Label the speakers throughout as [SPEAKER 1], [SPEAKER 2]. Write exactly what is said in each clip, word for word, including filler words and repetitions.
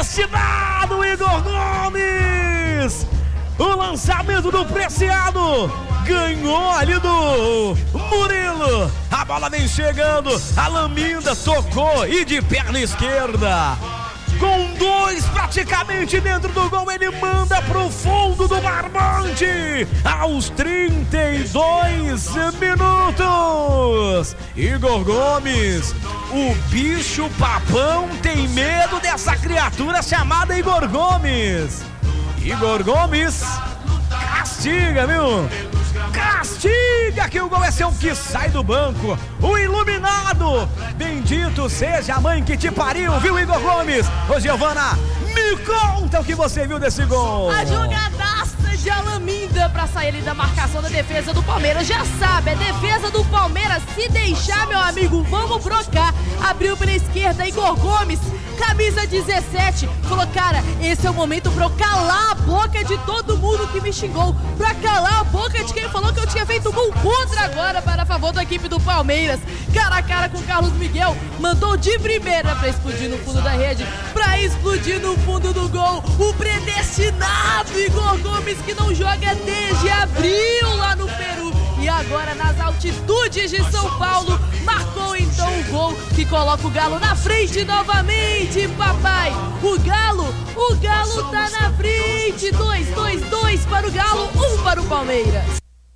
[SPEAKER 1] predestinado, Igor Gomes. O lançamento do Preciado ganhou ali do Murilo. A bola vem chegando, a Laminda tocou e de perna esquerda. Com dois praticamente dentro do gol, ele manda pro fundo do barbante. Aos trinta e dois minutos. Igor Gomes, o bicho papão tem medo dessa criatura chamada Igor Gomes. Igor Gomes castiga, viu? Castiga que o gol é seu que sai do banco. O iluminado. Bendito seja a mãe que te pariu, viu, Igor Gomes? Ô, Giovana, me conta o que você viu desse gol.
[SPEAKER 2] A jogadaça de Alaminda pra sair ali da marcação da defesa do Palmeiras. Já sabe, é defesa do Palmeiras. Se deixar, meu amigo, vamos brocar. Abriu pela esquerda, Igor Gomes, camisa dezessete. Falou, cara, esse é o momento pra eu calar a boca de todo mundo que me xingou. Pra calar a boca de quem falou que eu tinha feito gol contra agora para a favor da equipe do Palmeiras. Cara a cara com o Carlos Miguel. Mandou de primeira pra explodir no fundo da rede. Pra explodir no fundo do gol. O predestinado Igor Gomes, que não joga desde abril lá no Peru. E agora nas altitudes de São Paulo, marcou então o gol que coloca o Galo na frente novamente, papai. O Galo, o Galo tá na frente. Dois, dois, dois para o Galo, um para o Palmeiras.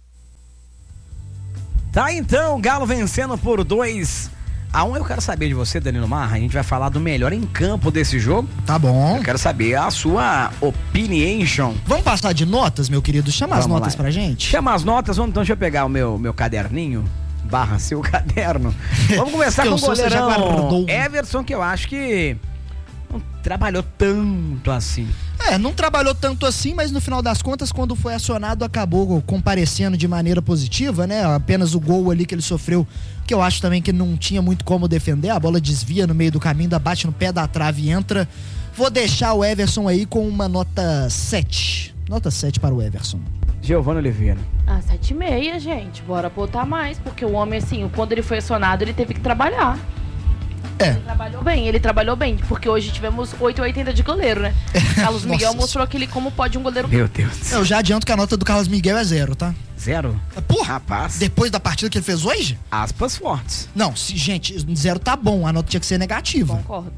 [SPEAKER 1] Tá então, Galo vencendo por dois a um. Eu quero saber de você, Danilo Marra. A gente vai falar do melhor em campo desse jogo.
[SPEAKER 3] Tá bom.
[SPEAKER 1] Eu quero saber a sua opinião.
[SPEAKER 3] Vamos passar de notas, meu querido? Chama
[SPEAKER 1] Vamos
[SPEAKER 3] as notas
[SPEAKER 1] lá.
[SPEAKER 3] pra gente.
[SPEAKER 1] Chama as notas, vamos então, deixa eu pegar o meu, meu caderninho, barra seu caderno. Vamos começar com o goleirão Everson, que eu acho que não trabalhou tanto assim.
[SPEAKER 3] É, não trabalhou tanto assim, mas no final das contas, quando foi acionado, acabou comparecendo de maneira positiva, né? Apenas o gol ali que ele sofreu, que eu acho também que não tinha muito como defender. A bola desvia no meio do caminho, ainda bate no pé da trave e entra. Vou deixar o Everson aí com uma nota sete. Nota sete para o Everson.
[SPEAKER 1] Giovana Oliveira.
[SPEAKER 2] Ah, sete e meia, gente. Bora botar mais, porque o homem, assim, quando ele foi acionado, ele teve que trabalhar.
[SPEAKER 3] É.
[SPEAKER 2] Ele trabalhou bem, ele trabalhou bem, porque hoje tivemos oito e oitenta de goleiro, né? Carlos Miguel mostrou aquele como pode um goleiro...
[SPEAKER 1] Meu Deus.
[SPEAKER 3] Eu já adianto que a nota do Carlos Miguel é zero, tá?
[SPEAKER 1] Zero?
[SPEAKER 3] Porra,
[SPEAKER 1] rapaz.
[SPEAKER 3] Depois da partida que ele fez hoje?
[SPEAKER 1] Aspas fortes.
[SPEAKER 3] Não, se, gente, zero tá bom, a nota tinha que ser negativa.
[SPEAKER 2] Concordo.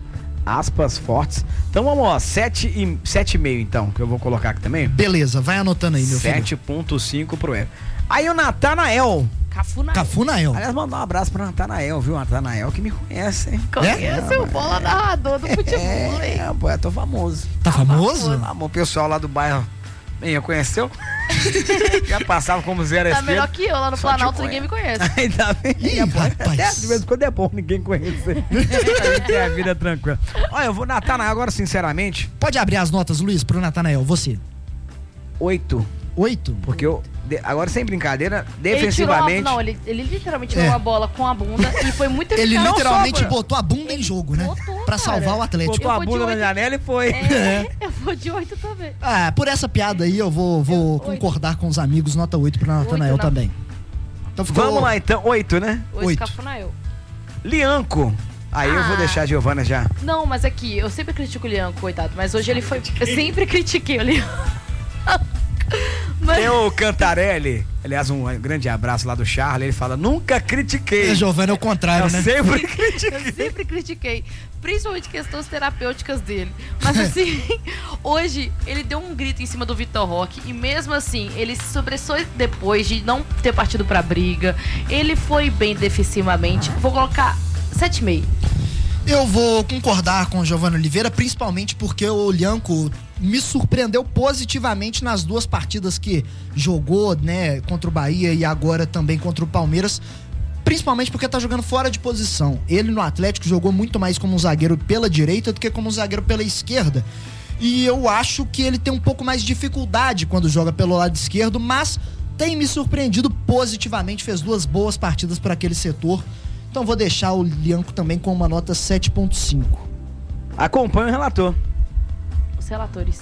[SPEAKER 1] Aspas fortes. Então vamos, ó, sete e meio então, que eu vou colocar aqui também.
[SPEAKER 3] Beleza, vai anotando aí, meu filho.
[SPEAKER 1] sete ponto cinco pro Everton. Aí o Natanael.
[SPEAKER 2] Cafunael.
[SPEAKER 3] Cafunael.
[SPEAKER 1] Aliás, mandar um abraço pro Natanael, viu? Natanael que me conhece, hein?
[SPEAKER 2] Conhece
[SPEAKER 1] é?
[SPEAKER 2] o bola narrador do futebol, hein?
[SPEAKER 1] É, pô, eu tô famoso.
[SPEAKER 3] Tá famoso?
[SPEAKER 1] Ah, o pessoal lá do bairro me reconheceu. Já passava como zero
[SPEAKER 2] Tá
[SPEAKER 1] esquerda.
[SPEAKER 2] melhor que eu lá no
[SPEAKER 1] Só
[SPEAKER 2] Planalto,
[SPEAKER 1] te
[SPEAKER 2] ninguém me conhece.
[SPEAKER 1] Ainda bem.
[SPEAKER 3] Ih,
[SPEAKER 1] É bom.
[SPEAKER 3] rapaz.
[SPEAKER 1] É, de vez em quando é bom ninguém conhecer. A gente tem a vida tranquila. Olha, eu vou Natanael agora, sinceramente.
[SPEAKER 3] Pode abrir as notas, Luiz, pro Natanael, você.
[SPEAKER 1] Oito.
[SPEAKER 3] Oito?
[SPEAKER 1] Porque eu, de- agora sem brincadeira,
[SPEAKER 2] Ele
[SPEAKER 1] defensivamente.
[SPEAKER 2] tirou a, não, ele, ele literalmente tirou
[SPEAKER 3] É.
[SPEAKER 2] a bola com a bunda e foi muito eficaz.
[SPEAKER 3] Ele
[SPEAKER 2] Não,
[SPEAKER 3] literalmente
[SPEAKER 2] só,
[SPEAKER 3] botou a bunda em jogo, né?
[SPEAKER 2] botou,
[SPEAKER 3] Pra
[SPEAKER 2] cara.
[SPEAKER 3] salvar o Atlético.
[SPEAKER 1] Botou
[SPEAKER 2] Eu
[SPEAKER 1] a
[SPEAKER 2] vou de
[SPEAKER 1] bunda na
[SPEAKER 2] oito.
[SPEAKER 1] janela e foi.
[SPEAKER 2] É, eu vou de oito também.
[SPEAKER 3] Ah, por essa piada aí eu vou, vou
[SPEAKER 2] Oito.
[SPEAKER 3] concordar com os amigos, nota oito pro Natanael
[SPEAKER 2] Oito, não.
[SPEAKER 3] também. Então ficou...
[SPEAKER 1] Vamos lá então, oito, né?
[SPEAKER 2] Oito,
[SPEAKER 3] Oito.
[SPEAKER 2] Cafunael.
[SPEAKER 1] Lianco. Aí eu vou
[SPEAKER 2] Ah.
[SPEAKER 1] deixar a Giovana já.
[SPEAKER 2] Não, mas aqui, eu sempre critico o Lianco, coitado, mas hoje ele foi... Eu sempre critiquei o Lianco. Mas...
[SPEAKER 1] Tem o Cantarelli, aliás, um grande abraço lá do Charlie, ele fala, nunca critiquei.
[SPEAKER 3] É, Giovana é o contrário,
[SPEAKER 1] Eu
[SPEAKER 3] né?
[SPEAKER 1] sempre
[SPEAKER 2] Eu
[SPEAKER 1] critiquei.
[SPEAKER 2] sempre critiquei, principalmente questões terapêuticas dele. Mas assim, hoje ele deu um grito em cima do Vitor Roque e mesmo assim, ele se sobressou depois de não ter partido pra briga. Ele foi bem defensivamente. Vou colocar sete e meio.
[SPEAKER 3] Eu vou concordar com o Giovana Oliveira, principalmente porque o Lianco me surpreendeu positivamente nas duas partidas que jogou, né, contra o Bahia e agora também contra o Palmeiras, principalmente porque tá jogando fora de posição. Ele no Atlético jogou muito mais como um zagueiro pela direita do que como um zagueiro pela esquerda. E eu acho que ele tem um pouco mais de dificuldade quando joga pelo lado esquerdo, mas tem me surpreendido positivamente, fez duas boas partidas para aquele setor. Então vou deixar o Lianco também com uma nota sete ponto cinco.
[SPEAKER 1] Acompanha o relator.
[SPEAKER 2] Os relatores.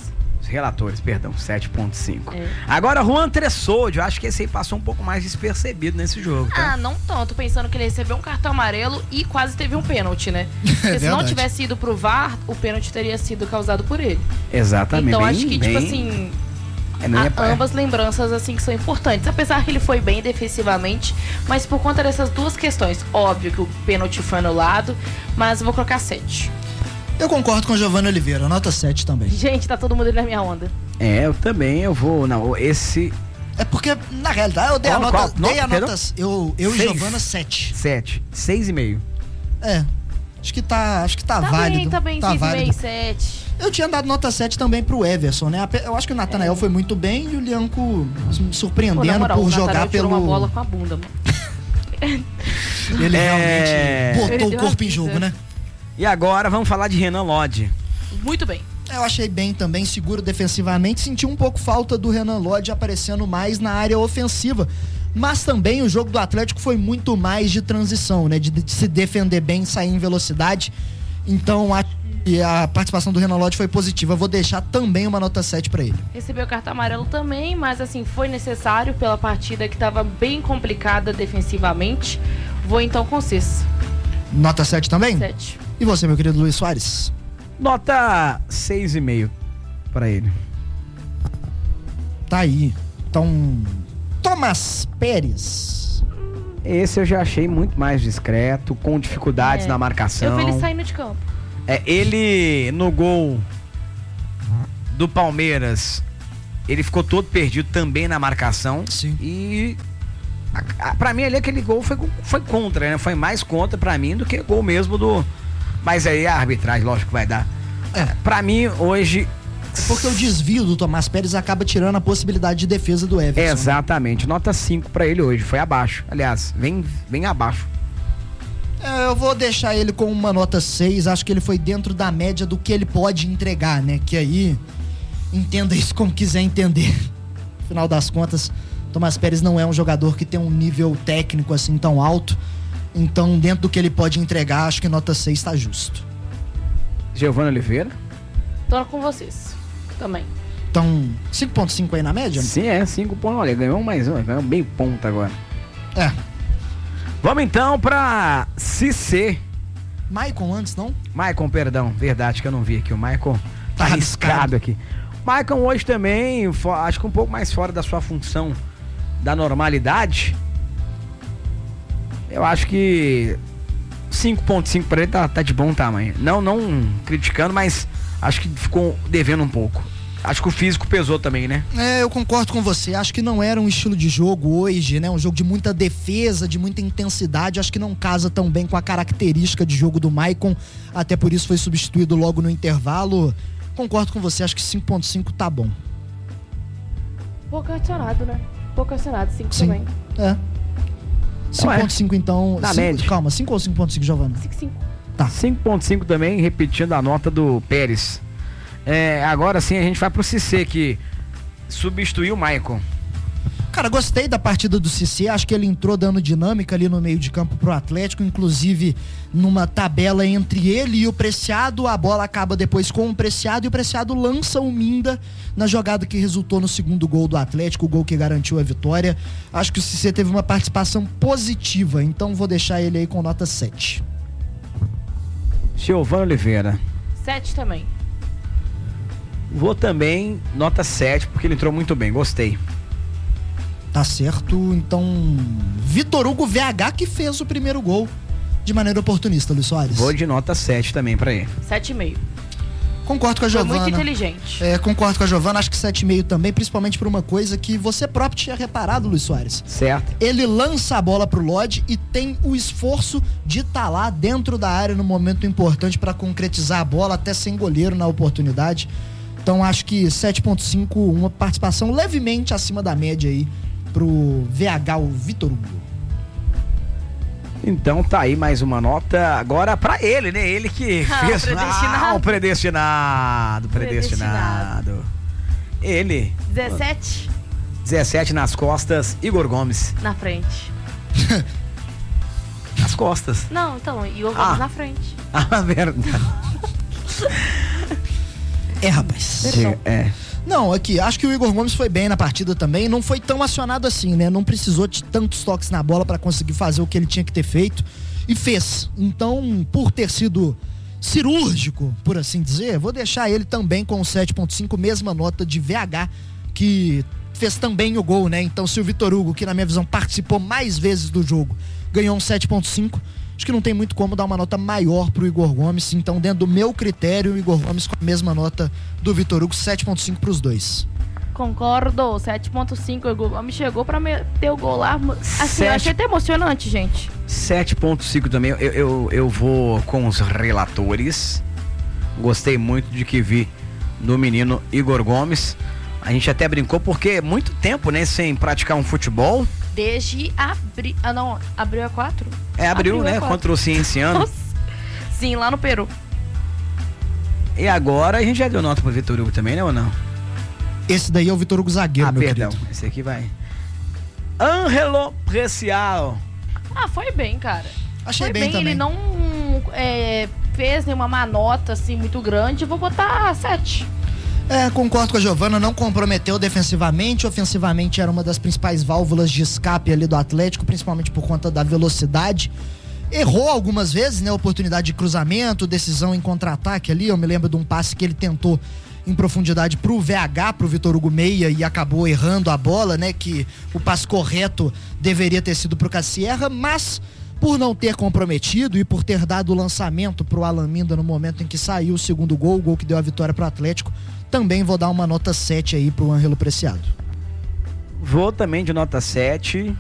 [SPEAKER 1] relatores, perdão, sete ponto cinco.
[SPEAKER 2] É.
[SPEAKER 1] Agora, Juan Tressoldi, eu acho que esse aí passou um pouco mais despercebido nesse jogo, tá?
[SPEAKER 2] Ah, não tanto, pensando que ele recebeu um cartão amarelo e quase teve um pênalti, né? Porque se não tivesse ido pro V A R, o pênalti teria sido causado por ele.
[SPEAKER 1] Exatamente.
[SPEAKER 2] Então
[SPEAKER 1] bem,
[SPEAKER 2] acho que,
[SPEAKER 1] bem...
[SPEAKER 2] tipo assim,
[SPEAKER 1] é, não
[SPEAKER 2] a,
[SPEAKER 1] é...
[SPEAKER 2] ambas lembranças, assim, que são importantes. Apesar que ele foi bem defensivamente, mas por conta dessas duas questões. Óbvio que o pênalti foi anulado, mas eu vou colocar sete.
[SPEAKER 3] Eu concordo com o Giovanni Oliveira, nota sete também.
[SPEAKER 2] Gente, tá todo mundo ali na minha onda.
[SPEAKER 1] É, eu também, eu vou... Não, esse...
[SPEAKER 3] É porque, na realidade, eu dei
[SPEAKER 1] Qual,
[SPEAKER 3] a nota...
[SPEAKER 1] qual?
[SPEAKER 3] Dei a
[SPEAKER 1] Nota,
[SPEAKER 3] nota... Eu, eu e
[SPEAKER 1] Seis.
[SPEAKER 3] Giovanna, sete.
[SPEAKER 1] Sete. Seis e meio.
[SPEAKER 3] É. Acho que tá, acho que tá,
[SPEAKER 2] Tá
[SPEAKER 3] válido.
[SPEAKER 2] bem, tá bem,
[SPEAKER 3] tá
[SPEAKER 2] seis e
[SPEAKER 3] válido.
[SPEAKER 2] meio, sete.
[SPEAKER 3] Eu tinha dado nota sete também pro Everson, né? Eu acho que o Natanael é. foi muito bem e o Lianco me surpreendendo
[SPEAKER 2] Pô, na moral,
[SPEAKER 3] por
[SPEAKER 2] o
[SPEAKER 3] jogar
[SPEAKER 2] Natanael tirou
[SPEAKER 3] pelo...
[SPEAKER 2] uma bola com a bunda, mano.
[SPEAKER 3] Ele
[SPEAKER 1] É.
[SPEAKER 3] realmente botou
[SPEAKER 2] Ele
[SPEAKER 3] o corpo
[SPEAKER 2] deu
[SPEAKER 3] em
[SPEAKER 2] uma
[SPEAKER 3] jogo,
[SPEAKER 2] vida.
[SPEAKER 3] né?
[SPEAKER 1] E agora, vamos falar de Renan Lodge.
[SPEAKER 2] Muito bem.
[SPEAKER 3] Eu achei bem também, seguro defensivamente. Senti um pouco falta do Renan Lodge aparecendo mais na área ofensiva. Mas também o jogo do Atlético foi muito mais de transição, né? De, de se defender bem, sair em velocidade. Então, acho que a participação do Renan Lodge foi positiva. Vou deixar também uma nota sete pra ele.
[SPEAKER 2] Recebeu cartão amarelo também, mas assim, foi necessário pela partida que estava bem complicada defensivamente. Vou então com seis.
[SPEAKER 3] Nota sete também?
[SPEAKER 2] sete.
[SPEAKER 3] E você, meu querido Luiz Soares?
[SPEAKER 1] Nota seis e meio pra ele.
[SPEAKER 3] Tá aí. Então, Tomás Pérez.
[SPEAKER 1] Esse eu já achei muito mais discreto, com dificuldades
[SPEAKER 2] É.
[SPEAKER 1] na marcação.
[SPEAKER 2] Eu vi ele saindo de campo.
[SPEAKER 1] É, ele no gol do Palmeiras, ele ficou todo perdido também na marcação.
[SPEAKER 3] Sim.
[SPEAKER 1] E a, a, pra mim ali aquele gol foi, foi contra, né? Foi mais contra pra mim do que gol mesmo do... Mas aí a arbitragem, lógico, vai dar.
[SPEAKER 3] É.
[SPEAKER 1] Pra mim, hoje...
[SPEAKER 3] Porque o desvio do Tomás Pérez acaba tirando a possibilidade de defesa do Everson.
[SPEAKER 1] Exatamente. Nota cinco pra ele hoje. Foi abaixo. Aliás, vem, vem abaixo.
[SPEAKER 3] É, eu vou deixar ele com uma nota seis. Acho que ele foi dentro da média do que ele pode entregar, né? Que aí, entenda isso como quiser entender. Afinal das contas, Tomás Pérez não é um jogador que tem um nível técnico assim tão alto. Então, dentro do que ele pode entregar, acho que nota seis tá justo.
[SPEAKER 1] Giovanni Oliveira?
[SPEAKER 2] Tô com vocês. Também.
[SPEAKER 3] Então, cinco ponto cinco aí na média?
[SPEAKER 1] Sim, é. cinco pontos. Olha, ganhou mais um. Ganhou meio ponto agora.
[SPEAKER 3] É.
[SPEAKER 1] Vamos então pra Cissé.
[SPEAKER 3] Maicon antes, não?
[SPEAKER 1] Maicon, perdão. Verdade que eu não vi aqui. O Maicon tá
[SPEAKER 3] Tá
[SPEAKER 1] arriscado
[SPEAKER 3] arriscado.
[SPEAKER 1] aqui. Maicon hoje também, fo- acho que um pouco mais fora da sua função da normalidade. Eu acho que cinco ponto cinco pra ele tá, tá de bom tamanho. Não, não criticando, mas acho que ficou devendo um pouco. Acho que o físico pesou também, né?
[SPEAKER 3] É, eu concordo com você. Acho que não era um estilo de jogo hoje, né? Um jogo de muita defesa, de muita intensidade. Acho que não casa tão bem com a característica de jogo do Maicon. Até por isso foi substituído logo no intervalo. Concordo com você. Acho que cinco ponto cinco tá bom.
[SPEAKER 2] Pouco acionado, né? Pouco acionado, cinco
[SPEAKER 3] Sim.
[SPEAKER 2] também.
[SPEAKER 3] É. cinco ponto cinco então.
[SPEAKER 1] Na
[SPEAKER 3] cinco,
[SPEAKER 1] média.
[SPEAKER 3] Calma, cinco ou cinco ponto cinco, Giovanna?
[SPEAKER 2] cinco, cinco.
[SPEAKER 3] Tá.
[SPEAKER 1] cinco ponto cinco também, repetindo a nota do Pérez. É, agora sim a gente vai pro Cissé, que substituiu o Maicon.
[SPEAKER 3] Cara, gostei da partida do Cissé, acho que ele entrou dando dinâmica ali no meio de campo pro Atlético, inclusive numa tabela entre ele e o Preciado, a bola acaba depois com o Preciado e o Preciado lança o Minda na jogada que resultou no segundo gol do Atlético, o gol que garantiu a vitória. Acho que o Cissé teve uma participação positiva, então vou deixar ele aí com nota sete.
[SPEAKER 1] Giovanni Oliveira.
[SPEAKER 2] sete também.
[SPEAKER 1] Vou também nota sete, porque ele entrou muito bem, gostei.
[SPEAKER 3] Tá certo, então Vitor Hugo V H que fez o primeiro gol de maneira oportunista, Luiz Soares.
[SPEAKER 1] Vou de nota sete também pra ele.
[SPEAKER 2] sete e meio.
[SPEAKER 3] Concordo com a
[SPEAKER 2] Foi
[SPEAKER 3] Giovana.
[SPEAKER 2] muito inteligente.
[SPEAKER 3] É, concordo com a Giovana, acho que sete e meio também, principalmente por uma coisa que você próprio tinha reparado, Luiz Soares.
[SPEAKER 1] Certo.
[SPEAKER 3] Ele lança a bola pro Lodge e tem o esforço de estar lá dentro da área no momento importante para concretizar a bola, até sem goleiro na oportunidade. Então acho que sete ponto cinco, uma participação levemente acima da média aí pro V H, o Vitor Hugo.
[SPEAKER 1] Então tá aí mais uma nota agora pra ele, né? Ele que
[SPEAKER 2] Ah,
[SPEAKER 1] fez...
[SPEAKER 2] o predestinado.
[SPEAKER 1] Ah, o predestinado, predestinado. Ele,
[SPEAKER 2] dezessete
[SPEAKER 1] dezessete nas costas, Igor Gomes.
[SPEAKER 2] na frente.
[SPEAKER 1] Nas costas.
[SPEAKER 2] Não, então, e o Gomes
[SPEAKER 1] Ah.
[SPEAKER 2] na frente.
[SPEAKER 1] Ah, verdade.
[SPEAKER 3] É, rapaz.
[SPEAKER 2] Perdão.
[SPEAKER 1] É.
[SPEAKER 3] Não, aqui, acho que o Igor Gomes foi bem na partida também, não foi tão acionado assim, né? Não precisou de tantos toques na bola pra conseguir fazer o que ele tinha que ter feito e fez. Então, por ter sido cirúrgico, por assim dizer, vou deixar ele também com o sete ponto cinco, mesma nota de V H, que fez também o gol, né? Então, se o Vitor Hugo, que na minha visão participou mais vezes do jogo, ganhou um sete ponto cinco, acho que não tem muito como dar uma nota maior pro Igor Gomes. Então, dentro do meu critério, o Igor Gomes com a mesma nota do Vitor Hugo, sete ponto cinco pros dois.
[SPEAKER 2] Concordo, sete ponto cinco, o Igor Gomes chegou pra meter o gol lá. Assim, Sete... eu achei até emocionante, gente.
[SPEAKER 4] sete ponto cinco também, eu, eu, eu vou com os relatores. Gostei muito de que vi do menino Igor Gomes. A gente até brincou porque muito tempo, né, sem praticar um futebol.
[SPEAKER 2] Desde abril. Ah, não, abril é quatro?
[SPEAKER 4] É abril, abril né? É contra o Cienciano.
[SPEAKER 2] Nossa. Sim, lá no Peru.
[SPEAKER 4] E agora a gente já deu nota pro Vitor Hugo também, né, ou não?
[SPEAKER 3] Esse daí é o Vitor Hugo zagueiro,
[SPEAKER 4] ah,
[SPEAKER 3] meu
[SPEAKER 4] perdão.
[SPEAKER 3] querido.
[SPEAKER 4] Esse aqui vai. Ângelo Preciado.
[SPEAKER 2] Ah, foi bem, cara.
[SPEAKER 3] Achei
[SPEAKER 2] foi
[SPEAKER 3] bem,
[SPEAKER 2] bem
[SPEAKER 3] também.
[SPEAKER 2] Ele não é, fez nenhuma má nota assim muito grande. Vou botar sete.
[SPEAKER 3] É, concordo com a Giovana, não comprometeu defensivamente, ofensivamente era uma das principais válvulas de escape ali do Atlético, principalmente por conta da velocidade. Errou algumas vezes, né, oportunidade de cruzamento, decisão em contra-ataque ali, eu me lembro de um passe que ele tentou em profundidade pro V H, pro Vitor Hugo Meia, e acabou errando a bola, né, que o passe correto deveria ter sido pro Cassierra, mas por não ter comprometido e por ter dado o lançamento pro Alan Minda no momento em que saiu o segundo gol, o gol que deu a vitória pro Atlético, também vou dar uma nota sete aí pro Ângelo Preciado.
[SPEAKER 4] Vou também de nota sete.